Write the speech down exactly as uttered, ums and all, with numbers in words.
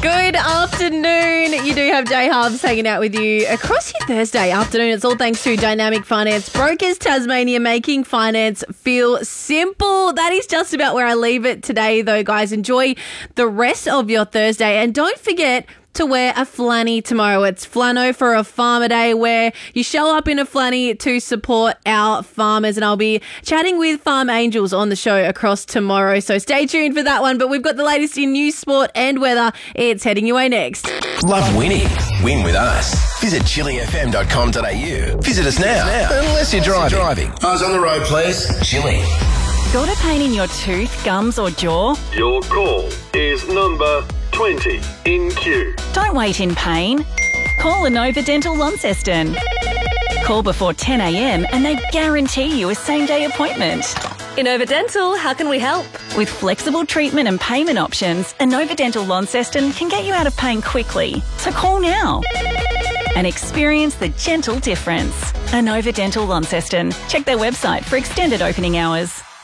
Good afternoon. You do have Jay Harbs hanging out with you across your Thursday afternoon. It's all thanks to Dynamic Finance Brokers Tasmania, making finance feel simple. That is just about where I leave it today, though, guys. Enjoy the rest of your Thursday and don't forget to wear a flanny tomorrow. It's Flano for a Farmer Day, where you show up in a flanny to support our farmers, and I'll be chatting with Farm Angels on the show across tomorrow, so stay tuned for that one. But we've got the latest in news, sport and weather. It's heading your way next. Love winning? Win with us. Visit chili f m dot com dot a u. Visit us now, unless you're driving. driving. Eyes on the road, please. Chili. Got a pain in your tooth, gums or jaw? Your call is number twenty in queue. Don't wait in pain. Call Inova Dental Launceston. Call before ten a m and they guarantee you a same-day appointment. Inova Dental, how can we help? With flexible treatment and payment options, Inova Dental Launceston can get you out of pain quickly. So call now and experience the gentle difference. Inova Dental Launceston. Check their website for extended opening hours.